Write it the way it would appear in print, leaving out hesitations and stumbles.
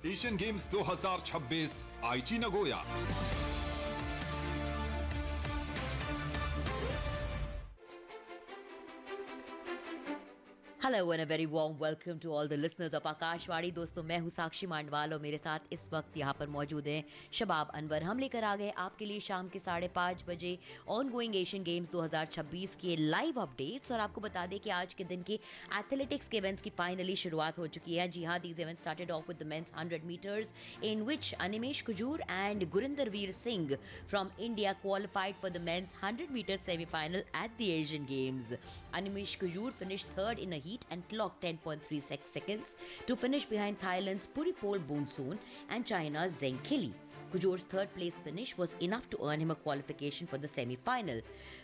Asian games 2026 आईची Nagoya. Hello and a very warm welcome to all the listeners of Akashvani. दोस्तों, मैं हूं साक्षी मांडवाल और मेरे साथ इस वक्त यहाँ पर मौजूद हैं शबाब अनवर। हम लेकर आ गए आपके लिए शाम के 5:30 बजे ऑन गोइंग एशियन गेम्स 2026 के लाइव अपडेट्स। और आपको बता दें कि आज के दिन के एथलेटिक्स के इवेंट्स की फाइनली शुरुआत हो चुकी है। जी हाँ, these events started off with the mains 100 metres in which Animesh Kujur and Gurindervir Singh from India qualified for the mains 100 metre semifinal at the Asian games. Animesh Kujur finished third in a heat and clocked 10.36 seconds to finish behind Thailand's Puripol Boonsoon and China's Zheng Kili. Kujur's third place finish was enough to earn him a qualification for the semi-final.